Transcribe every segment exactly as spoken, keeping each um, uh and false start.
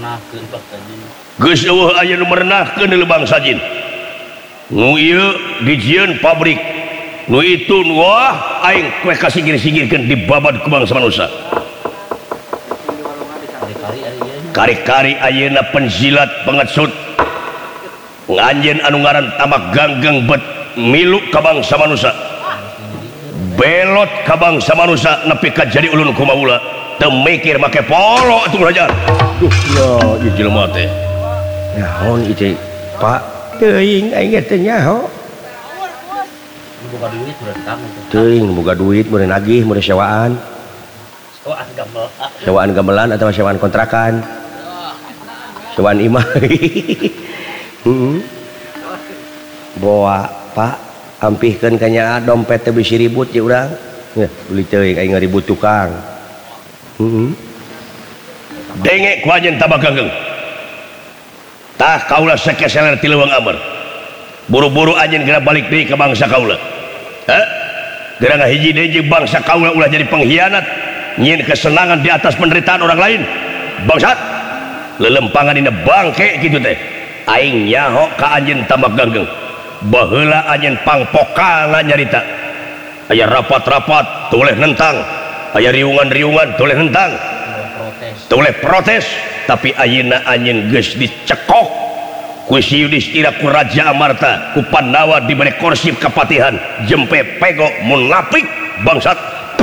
geus eueuh aya nu merenahkeun di Lebang Sajin nu ieu dijieun pabrik nu itu nu wah aing kue kasigir-sigirkeun dibabad ku bangsa manusia kari-kari ayeuna penzilat pengecut nganjeun anu ngaran tamak ganggang bet milu ka bangsa manusia belot ka bangsa manusia nepi ka jadi ulun ku maula teu mikir make polo atuh raja duh ya ieu jelema teh naon ieu teh Pak teuing aing teh nyaho boga duit urang kamu teuing boga duit mun nagih mun sewaan sewaan gamelan sewaan gamelan atau sewaan kontrakan sewaan imah heeh bawa Pak ampihkeun ka nya dompet teh bisi ribut ya urang ya beli teuing aing ngaribut tukang heeh denge ku anjeun tabak ganggeng tah kaula sakeseler ti leuweung amr buru-buru anjeun geura balik deui ka bangsa kaula heh geura ngahiji deui jeung bangsa kaula ulah jadi pengkhianat nyieun kesenangan di atas penderitaan orang lain bangsat lelempangan dina bangke kitu teh aing nyaho ka anjeun tabak ganggeng baheula anjeun pangpokana nyarita aya rapat-rapat toleh nentang aya riungan-riungan toleh nentang toleh protes tapi ayeuna anjeun geus dicekok ku si Yudhistira ku Raja Amarta ku Pandawa diberi kursi kapatihan jempe pego munafik bangsat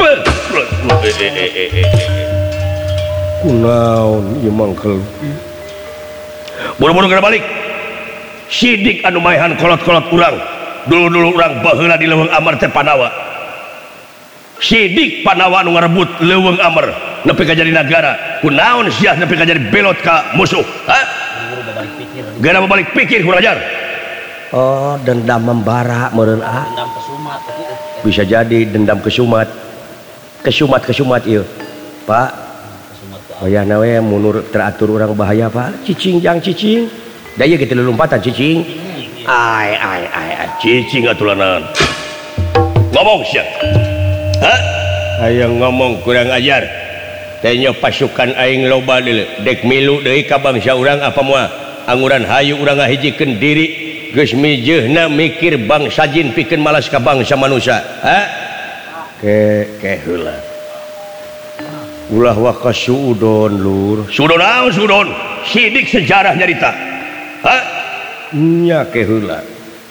kunaon ieu mangkel buru-buru geura balik sidik anu maehan kolot-kolot urang dulu-dulu urang baheula di leuweung Amr teh Pandawa sidik Pandawa anu ngarebut leuweung Amr nepi ka jadi nagara kunaon sia nepi ka jadi belot ka musuh ha geura balik pikir ku Rajar oh dendam membara meureun ah dendam kesumat bisa jadi dendam kesumat kesumat kesumat ieu Pak bayana we munur teratur urang bahaya Pak cicing jang cicing da ieu kitu lompatan cicing ai ai ai cicing atulanan ngomong sia ha aya ngomong kurang ajar teh nya pasukan aing loba deui dek milu deui ka bangsa urang apa moal anguran hayu urang ngahijikeun diri geus mijeuna mikir bangsa jin pikeun malas ka bangsa manusia ha ke ke heula ulah wa kasudon lur sudon naon sudon sidik sejarah nyarita ha nya ke heula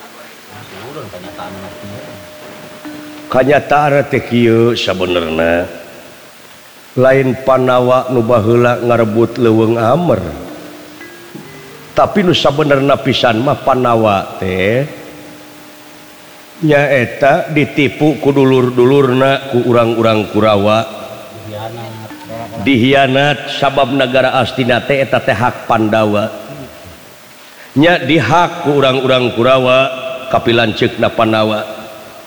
kanyataan teh kieu sabenerna lain Pandawa nu baheula ngarebut leuweung Amr tapi nu sabenerna pisan mah Pandawa teh nyaeta ditipu ku dulur-dulurna ku urang-urang Kurawa dihianat sabab negara Astina teh eta teh hak Pandawa nya dihak ku urang-urang Kurawa kapilanceukna Pandawa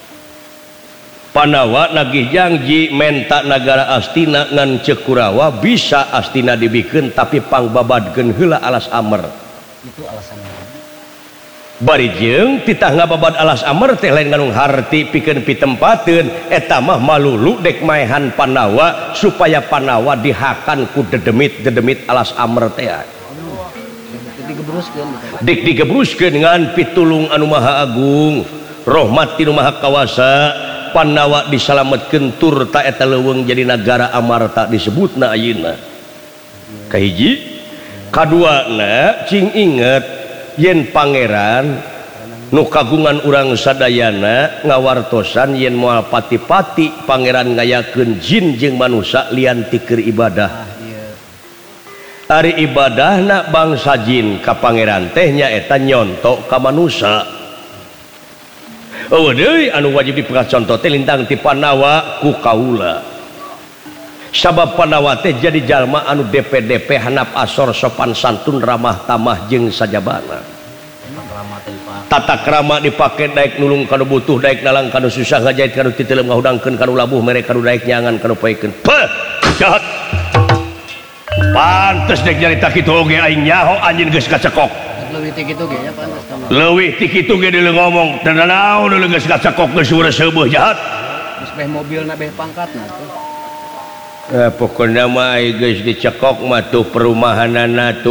Pandawa nagih janji menta negara Astina ngan ceuk Kurawa bisa Astina dibikeun tapi pangbabadkeun heula alas Amr itu alasanna bari jeung titah ngababad alas Amr teh lain nganung harti pikeun pitempateun eta mah malulu dek maehan Pandawa supaya Pandawa dihakan ku dedemit-dedemit alas Amr teh dik digebruskeun ngan pitulung anu maha agung rahmat ti nu maha kawasa Pandawa disalametkeun tur ta eta leuweung jadi nagara Amarta disebutna ayeuna kahiji kaduana cing inget yen pangeran nu kagungan urang sadayana ngawartosan yen moal pati-pati pangeran ngayakeun jin jeung manusia lian ti keur ibadah ari ibadahna bangsa jin ka pangeran teh nya eta nyonto ka manusia eueuh deui anu wajib dipegat contoh teh lintang ti Pandawa ku kaula sabab Pandawa teh jadi jalma anu D P D P handap asor sopan santun ramah tamah jeung sajabana tata krama dipake daek nulung kanu butuh daek nalang kanu susah ngajait kanu titeuleum ngahudangkeun kanu labuh mere kanu daek nyangan kanu paekeun peuh jahat pantes dek nyarita kitu oge aing nyaho anjeun geus kacekok leuwih ti kitu ge nya pantes leuwih ti kitu ge deuleu ngomong teu naon deuleu geus kacekok geus urang seueuh jahat geus beh mobilna beh pangkatna tuh eh pokona mah geus dicekok mah tuh perumahanana tuh